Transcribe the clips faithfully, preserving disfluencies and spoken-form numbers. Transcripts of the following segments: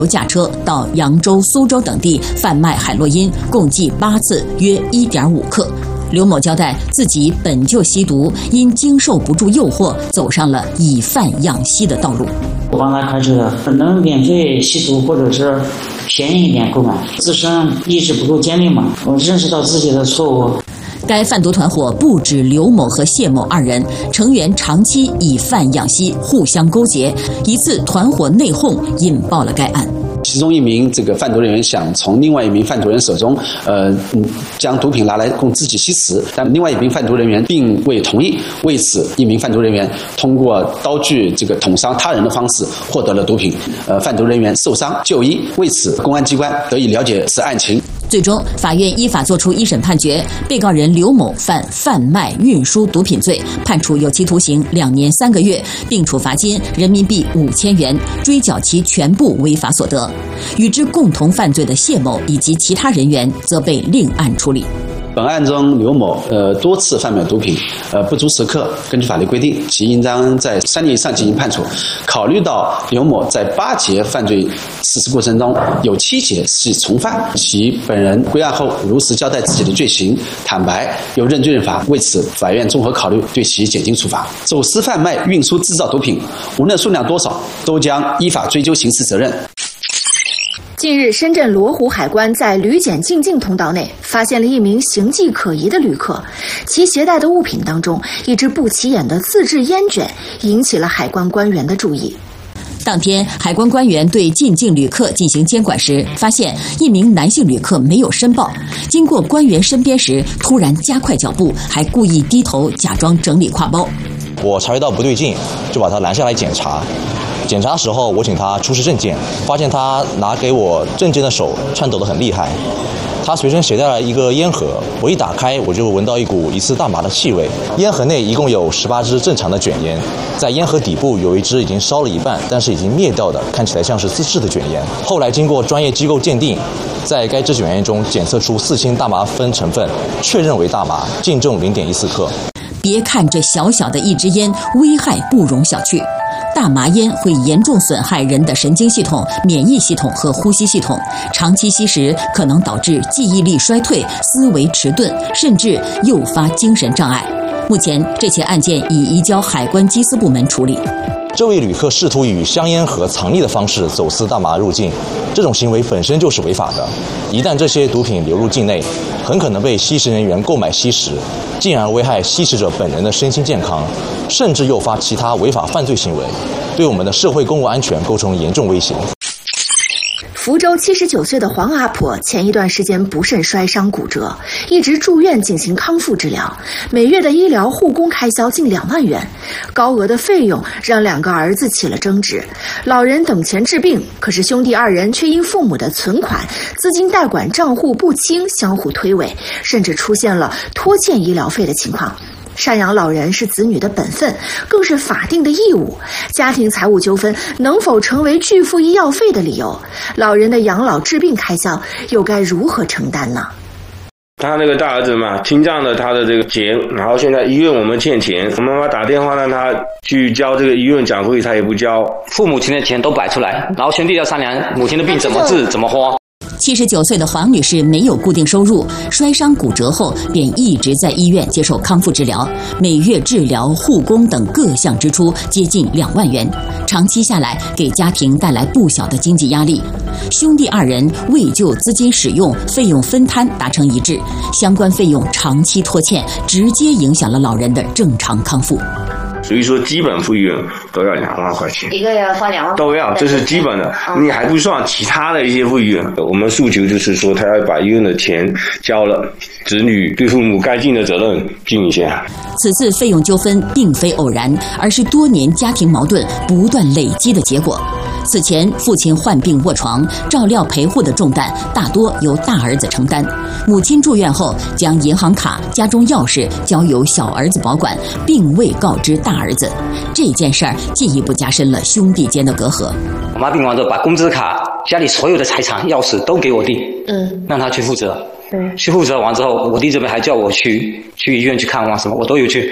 驾车到扬州、苏州等地贩卖海洛因，共计八次，约 一点五克。刘某交代，自己本就吸毒，因经受不住诱惑，走上了以贩养吸的道路。 我帮他开车，能免费吸毒或者是便宜一点购买，自身意志不够坚定嘛，我认识到自己的错误。 该贩毒团伙不止刘某和谢某二人，成员长期以贩养吸，互相勾结。一次团伙内讧引爆了该案。 其中一名这个贩毒人员想从另外一名贩毒人手中，呃，将毒品拿来供自己吸食，但另外一名贩毒人员并未同意。为此，一名贩毒人员通过刀具这个捅伤他人的方式获得了毒品，呃，贩毒人员受伤就医。为此，公安机关得以了解此案情。 最终，法院依法作出一审判决，被告人刘某犯贩卖、运输毒品罪，判处有期徒刑两年三个月，并处罚金人民币五千元，追缴其全部违法所得。与之共同犯罪的谢某以及其他人员则被另案处理。 本案中，刘某呃多次贩卖毒品，呃不足十克。根据法律规定，其应当在三年以上进行判处。考虑到刘某在八节犯罪实施过程中有七节是从犯，其本人归案后如实交代自己的罪行，坦白又认罪认罚。为此，法院综合考虑对其减轻处罚。走私、贩卖、运输、制造毒品，无论数量多少，都将依法追究刑事责任。 近日，深圳罗湖海关在旅检进境通道内发现了一名形迹可疑的旅客，其携带的物品当中，一支不起眼的自制烟卷引起了海关官员的注意。 当天，海关官员对进境旅客进行监管时，发现一名男性旅客没有申报，经过官员身边时，突然加快脚步，还故意低头假装整理挎包。 我察觉到不对劲，就把他拦下来检查。检查时候，我请他出示证件，发现他拿给我证件的手颤抖得很厉害。他随身携带了一个烟盒，我一打开，我就闻到一股疑似大麻的气味。烟盒内一共有十八支正常的卷烟，在烟盒底部有一支已经烧了一半，但是已经灭掉的，看起来像是自制的卷烟。后来经过专业机构鉴定，在该支卷烟中检测出四氢大麻酚成分，确认为大麻，净重零点一四克。 别看这小小的一支烟，危害不容小觑。大麻烟会严重损害人的神经系统、免疫系统和呼吸系统，长期吸食可能导致记忆力衰退、思维迟钝，甚至诱发精神障碍。目前，这起案件已移交海关缉私部门处理。 这位旅客试图以香烟盒藏匿的方式走私大麻入境，这种行为本身就是违法的。一旦这些毒品流入境内，很可能被吸食人员购买吸食，进而危害吸食者本人的身心健康，甚至诱发其他违法犯罪行为，对我们的社会公共安全构成严重威胁。 福州七十九岁的黄阿婆前一段时间不慎摔伤骨折，一直住院进行康复治疗，每月的医疗护工开销近两万元，高额的费用让两个儿子起了争执。老人等钱治病，可是兄弟二人却因父母的存款、资金贷款账户不清相互推诿，甚至出现了拖欠医疗费的情况。赡养老人是子女的本分，更是法定的义务。家庭财务纠纷能否成为拒付医药费的理由？老人的养老治病开销又该如何承担呢？ 他那个大儿子嘛，听障的他的这个钱，然后现在医院我们欠钱，我妈妈打电话让他去交这个医院奖费，他也不交。 父母亲的钱都摆出来，然后兄弟要商量母亲的病怎么治怎么花。 七十九岁的黄女士没有固定收入，摔伤骨折后便一直在医院接受康复治疗，每月治疗、护工等各项支出接近两万元，长期下来给家庭带来不小的经济压力。兄弟二人为就资金使用、费用分摊达成一致，相关费用长期拖欠，直接影响了老人的正常康复。 所以说，基本费用都要两万块钱， 一个月要花两万， 都要，这是基本的。你还不算其他的一些费用。我们诉求就是说，他要把医院的钱交了，子女对父母该尽的责任尽一下。 此次费用纠纷并非偶然，而是多年家庭矛盾不断累积的结果。此前，父亲患病卧床，照料陪护的重担大多由大儿子承担。母亲住院后，将银行卡、家中钥匙交由小儿子保管，并未告知大儿子。这件事儿进一步加深了兄弟间的隔阂。 我妈病完之后，把工资卡、家里所有的财产、钥匙都给我弟， 嗯， 让他去负责。 对， 去负责完之后，我弟这边还叫我去去医院去看望什么，我都有去。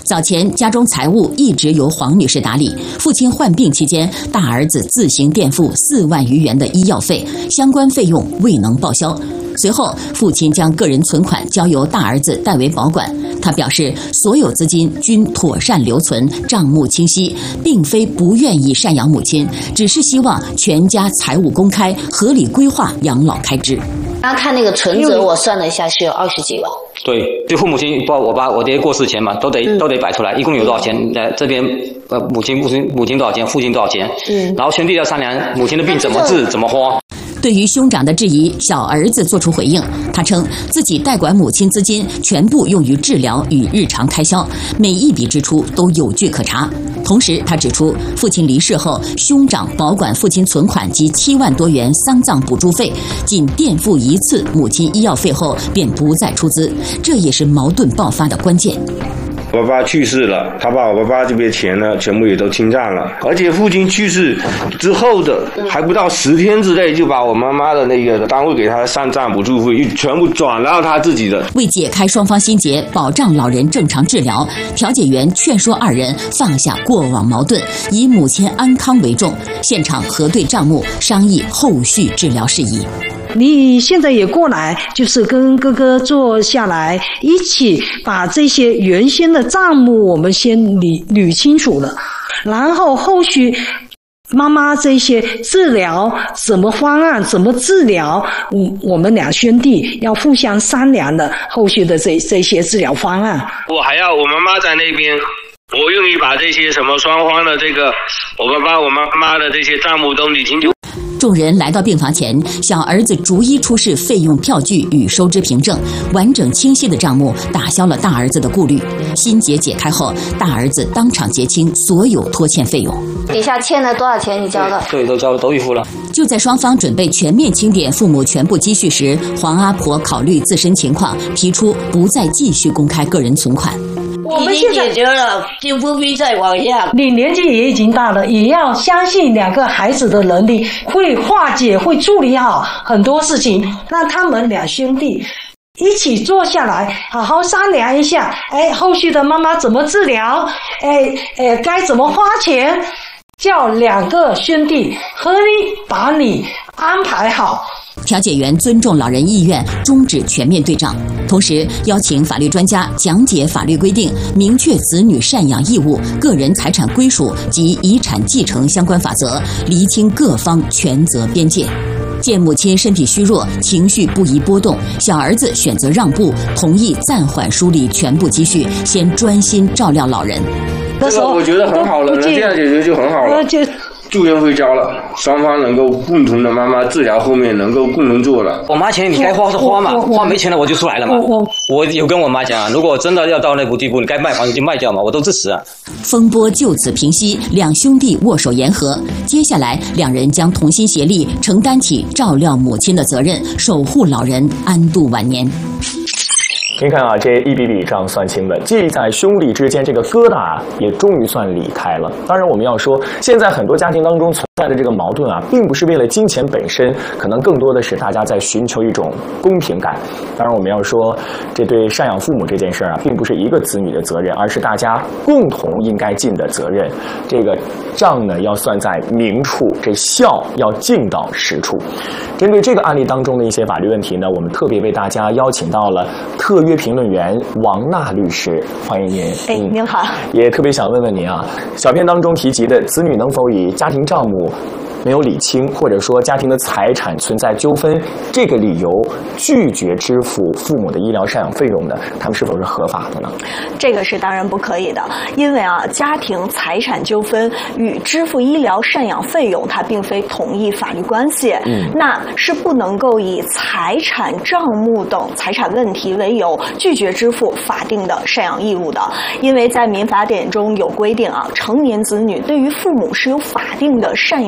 早前家中财务一直由黄女士打理，父亲患病期间，大儿子自行垫付四万余元的医药费，相关费用未能报销。随后，父亲将个人存款交由大儿子代为保管。他表示，所有资金均妥善留存，账目清晰，并非不愿意赡养母亲，只是希望全家财务公开，合理规划养老开支。 他看那个存折，我算了一下是有二十几万。 对，就父母亲，包括我爸、我爹过世前嘛，都得、嗯、都得摆出来，一共有多少钱？呃，这边呃母亲母亲母亲多少钱，父亲多少钱？嗯，然后兄弟要商量母亲的病怎么治、怎么花。 对于兄长的质疑，小儿子作出回应。他称自己代管母亲资金全部用于治疗与日常开销，每一笔支出都有据可查。同时，他指出，父亲离世后，兄长保管父亲存款及七万多元丧葬补助费，仅垫付一次母亲医药费后便不再出资，这也是矛盾爆发的关键。 我爸爸去世了，他把我爸爸这边钱呢，全部也都清账了。而且父亲去世之后的还不到十天之内，就把我妈妈的那个单位给他的丧葬补助费全部转到他自己的。 为解开双方心结，保障老人正常治疗，调解员劝说二人放下过往矛盾，以母亲安康为重，现场核对账目，商议后续治疗事宜。 你现在也过来，就是跟哥哥坐下来，一起把这些原先的账目我们先捋捋清楚了，然后后续妈妈这些治疗什么方案，怎么治疗，我我们两兄弟要互相商量的后续的这这些治疗方案。 我还要我妈妈在那边，我愿意把这些什么双方的这个我爸爸我妈妈的这些账目都理清楚。 众人来到病房前，小儿子逐一出示费用票据与收支凭证，完整清晰的账目打消了大儿子的顾虑。心结解开后，大儿子当场结清所有拖欠费用。 底下欠了多少钱？你交的？ 对，都交了，都预付了。 就在双方准备全面清点父母全部积蓄时，黄阿婆考虑自身情况，提出不再继续公开个人存款。 我们现在解决了，就不必再往下。 你年纪也已经大了，也要相信两个孩子的能力，会化解，会处理好很多事情。让他们两兄弟一起坐下来，好好商量一下。哎，后续的妈妈怎么治疗？哎哎，该怎么花钱？叫两个兄弟合力把你安排好。 调解员尊重老人意愿，终止全面对账，同时邀请法律专家讲解法律规定，明确子女赡养义务、个人财产归属及遗产继承相关法则，厘清各方权责边界。见母亲身体虚弱，情绪不宜波动，小儿子选择让步，同意暂缓梳理全部积蓄，先专心照料老人。 这个我觉得很好了，能这样解决就很好了。住院费交了，双方能够共同的妈妈治疗后面能够共同做了。 我妈钱你该花是花嘛，花没钱了我就出来了嘛。我, 我, 我有跟我妈讲啊，如果真的要到那步地步，你该卖房子就卖掉嘛，我都支持啊。 风波就此平息，两兄弟握手言和。接下来两人将同心协力，承担起照料母亲的责任，守护老人安度晚年。 您看啊，这一笔笔账算清了，记在兄弟之间这个疙瘩也终于算理开了。当然，我们要说，现在很多家庭当中存在的这个矛盾啊，并不是为了金钱本身，可能更多的是大家在寻求一种公平感。当然，我们要说，这对赡养父母这件事啊，并不是一个子女的责任，而是大家共同应该尽的责任。这个账呢，要算在明处，这孝要尽到实处。针对这个案例当中的一些法律问题呢，我们特别为大家邀请到了特约评论员王娜律师，欢迎您。 哎，您好。 也特别想问问您啊，小片当中提及的子女能否以家庭账目没有理清，或者说家庭的财产存在纠纷这个理由拒绝支付父母的医疗赡养费用呢？他们是否是合法的呢？ 这个是当然不可以的，因为啊，家庭财产纠纷与支付医疗赡养费用它并非同一法律关系，嗯，那是不能够以财产账目等财产问题为由拒绝支付法定的赡养义务的。因为在民法典中有规定啊，成年子女对于父母是有法定的赡养辅助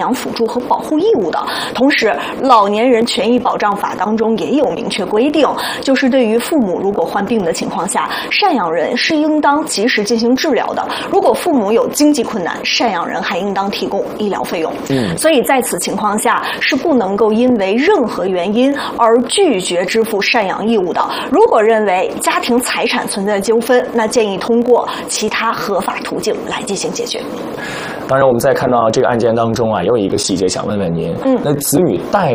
务和保护义务的。同时，老年人权益保障法当中也有明确规定，就是对于父母如果患病的情况下，赡养人是应当及时进行治疗的。如果父母有经济困难，赡养人还应当提供医疗费用。嗯，所以在此情况下是不能够因为任何原因而拒绝支付赡养义务的。如果认为家庭财产存在纠纷，那建议通过其他合法途径来进行解决。 当然，我们在看到这个案件当中啊，也有一个细节想问问您。嗯，那子女带